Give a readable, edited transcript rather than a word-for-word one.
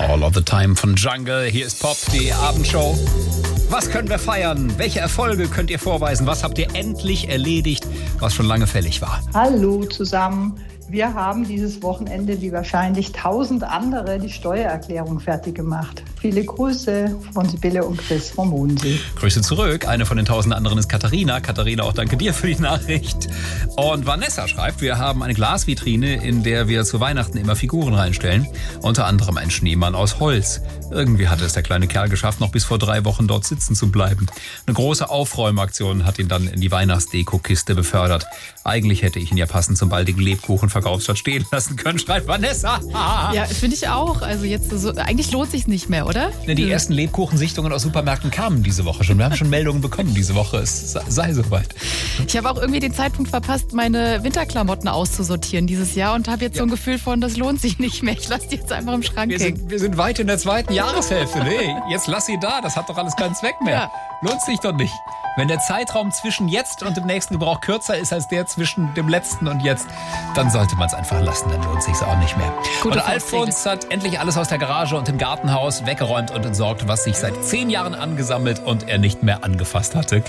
All of the Time von Jungle. Hier ist Pop, die Abendshow. Was können wir feiern? Welche Erfolge könnt ihr vorweisen? Was habt ihr endlich erledigt, was schon lange fällig war? Hallo zusammen. Wir haben dieses Wochenende, wie wahrscheinlich 1000 andere, die Steuererklärung fertig gemacht. Viele Grüße von Sibylle und Chris vom Mondsee. Grüße zurück. Eine von den 1000 anderen ist Katharina. Katharina, auch danke dir für die Nachricht. Und Vanessa schreibt, wir haben eine Glasvitrine, in der wir zu Weihnachten immer Figuren reinstellen. Unter anderem ein Schneemann aus Holz. Irgendwie hatte es der kleine Kerl geschafft, noch bis vor 3 Wochen dort sitzen zu bleiben. Eine große Aufräumaktion hat ihn dann in die Weihnachtsdeko-Kiste befördert. Eigentlich hätte ich ihn ja passend zum baldigen Lebkuchenverkaufsstart stehen lassen können, schreibt Vanessa. Ja, finde ich auch. Also jetzt so, eigentlich lohnt sich nicht mehr, oder? Die ersten Lebkuchensichtungen aus Supermärkten kamen diese Woche schon. Wir haben schon Meldungen bekommen diese Woche. Es sei soweit. Ich habe auch irgendwie den Zeitpunkt verpasst, meine Winterklamotten auszusortieren dieses Jahr und habe jetzt so ein Gefühl von, das lohnt sich nicht mehr. Ich lasse die jetzt einfach im Schrank hängen. Wir sind weit in der 2. Jahreshälfte. Nee, jetzt lass sie da. Das hat doch alles keinen Zweck mehr. Ja. Lohnt sich doch nicht. Wenn der Zeitraum zwischen jetzt und dem nächsten Gebrauch kürzer ist als der zwischen dem letzten und jetzt, dann sollte man es einfach lassen, dann lohnt es sich auch nicht mehr. Gute und Alfons hat endlich alles aus der Garage und dem Gartenhaus weggeräumt und entsorgt, was sich seit 10 Jahren angesammelt und er nicht mehr angefasst hatte.